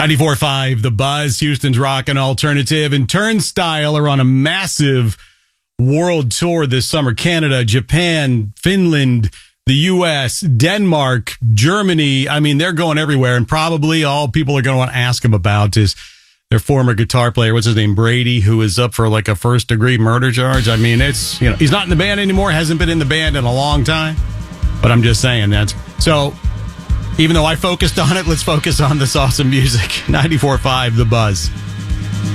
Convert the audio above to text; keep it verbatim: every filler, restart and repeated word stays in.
ninety-four point five, The Buzz, Houston's rockin' alternative, and Turnstile are on a massive world tour this summer. Canada, Japan, Finland, the U S, Denmark, Germany. I mean, they're going everywhere, and probably all people are going to want to ask them about is their former guitar player, what's his name, Brady, who is up for like a first-degree murder charge. I mean, it's, you know, he's not in the band anymore, hasn't been in the band in a long time, but I'm just saying that. So even though I focused on it, let's focus on this awesome music. ninety-four point five, The Buzz.